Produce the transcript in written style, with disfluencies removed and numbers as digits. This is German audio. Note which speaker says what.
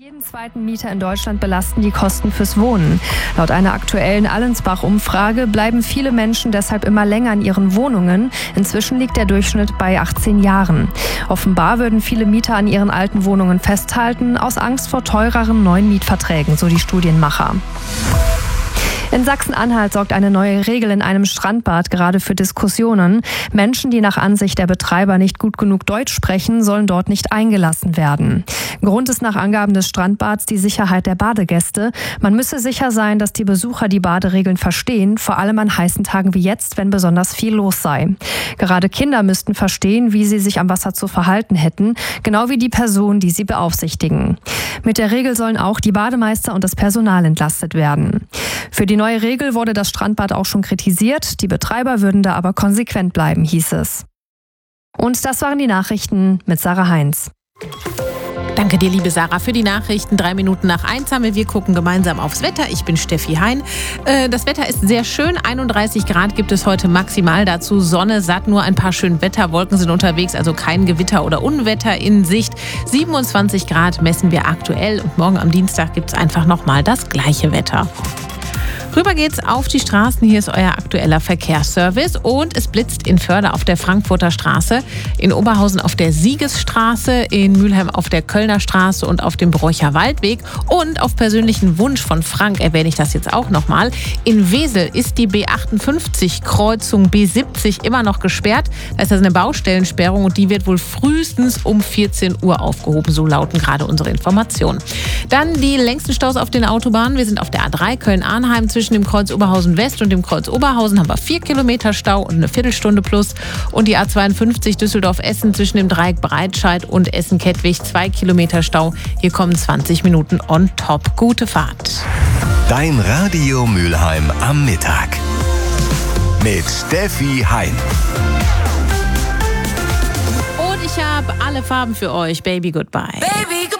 Speaker 1: Jeden zweiten Mieter in Deutschland belasten die Kosten fürs Wohnen. Laut einer aktuellen Allensbach-Umfrage bleiben viele Menschen deshalb immer länger in ihren Wohnungen. Inzwischen liegt der Durchschnitt bei 18 Jahren. Offenbar würden viele Mieter an ihren alten Wohnungen festhalten, aus Angst vor teureren neuen Mietverträgen, so die Studienmacher. In Sachsen-Anhalt sorgt eine neue Regel in einem Strandbad gerade für Diskussionen. Menschen, die nach Ansicht der Betreiber nicht gut genug Deutsch sprechen, sollen dort nicht eingelassen werden. Grund ist nach Angaben des Strandbads die Sicherheit der Badegäste. Man müsse sicher sein, dass die Besucher die Baderegeln verstehen, vor allem an heißen Tagen wie jetzt, wenn besonders viel los sei. Gerade Kinder müssten verstehen, wie sie sich am Wasser zu verhalten hätten, genau wie die Personen, die sie beaufsichtigen. Mit der Regel sollen auch die Bademeister und das Personal entlastet werden. Für die neue Regel wurde das Strandbad auch schon kritisiert. Die Betreiber würden da aber konsequent bleiben, hieß es. Und das waren die Nachrichten mit Sarah Heinz.
Speaker 2: Danke dir, liebe Sarah, für die Nachrichten. 1:03 haben wir gucken gemeinsam aufs Wetter. Ich bin Steffi Hein. Das Wetter ist sehr schön. 31 Grad gibt es heute maximal. Dazu Sonne, satt, nur ein paar schöne Wetterwolken sind unterwegs, also kein Gewitter oder Unwetter in Sicht. 27 Grad messen wir aktuell und morgen am Dienstag gibt es einfach nochmal das gleiche Wetter. Rüber geht's auf die Straßen. Hier ist euer aktueller Verkehrsservice. Und es blitzt in Förde auf der Frankfurter Straße, in Oberhausen auf der Siegesstraße, in Mülheim auf der Kölner Straße und auf dem Brocher Waldweg. Und auf persönlichen Wunsch von Frank erwähne ich das jetzt auch nochmal. In Wesel ist die B58 Kreuzung B70 immer noch gesperrt. Da ist also eine Baustellensperrung und die wird wohl frühestens um 14 Uhr aufgehoben. So lauten gerade unsere Informationen. Dann die längsten Staus auf den Autobahnen. Wir sind auf der A3 Köln-Arnheim zwischen dem Kreuz Oberhausen West und dem Kreuz Oberhausen haben wir 4 Kilometer Stau und eine Viertelstunde plus. Und die A52 Düsseldorf-Essen zwischen dem Dreieck Breitscheid und Essen-Kettwig 2 Kilometer Stau. Hier kommen 20 Minuten on top. Gute Fahrt.
Speaker 3: Dein Radio Mülheim am Mittag. Mit Steffi Hein.
Speaker 2: Und ich habe alle Farben für euch. Baby, goodbye.
Speaker 4: Baby,